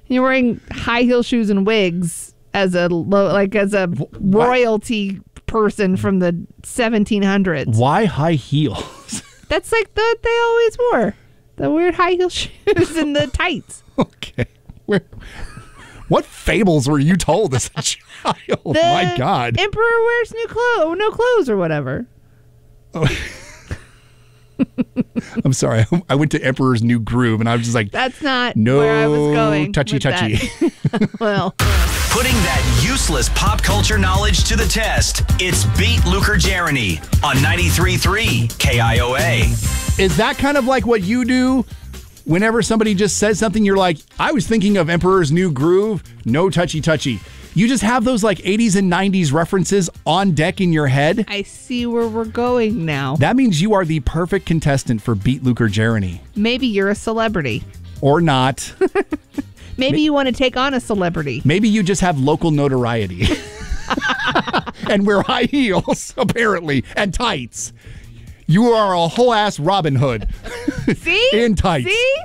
You're wearing high heel shoes and wigs as a royalty person from the 1700s. Why high heels? That's like what they always wore. The weird high heel shoes and the tights. Okay. What fables were you told as a child? My God. Emperor wears no clothes or whatever. Oh. I'm sorry. I went to Emperor's New Groove, and I was just like, that's not where I was going. Touchy. Well, putting that useless pop culture knowledge to the test. It's Beat Luker Jeremy on 93.3 KIOA. Is that kind of like what you do whenever somebody just says something? You're like, I was thinking of Emperor's New Groove. No touchy. You just have those like 80s and 90s references on deck in your head. I see where we're going now. That means you are the perfect contestant for Beat Luker Jeremy. Maybe you're a celebrity. Or not. Maybe you want to take on a celebrity. Maybe you just have local notoriety. And wear high heels, apparently, and tights. You are a whole ass Robin Hood. See? In tights. See?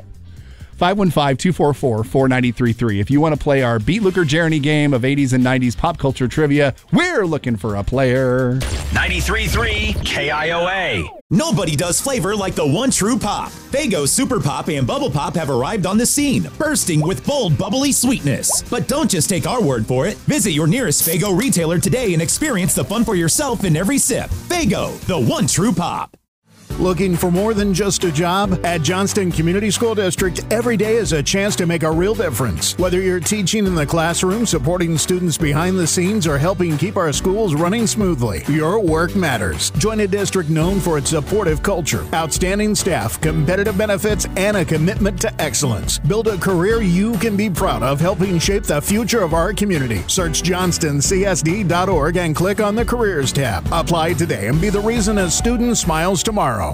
515-244-4933. If you want to play our Beat Luker Jeremy game of 80s and 90s pop culture trivia, we're looking for a player. 93.3 KIOA. Nobody does flavor like the one true pop. Faygo Super Pop and Bubble Pop have arrived on the scene, bursting with bold, bubbly sweetness. But don't just take our word for it. Visit your nearest Faygo retailer today and experience the fun for yourself in every sip. Faygo, the one true pop. Looking for more than just a job? At Johnston Community School District, every day is a chance to make a real difference. Whether you're teaching in the classroom, supporting students behind the scenes, or helping keep our schools running smoothly, your work matters. Join a district known for its supportive culture, outstanding staff, competitive benefits, and a commitment to excellence. Build a career you can be proud of, helping shape the future of our community. Search johnstoncsd.org and click on the Careers tab. Apply today and be the reason a student smiles tomorrow.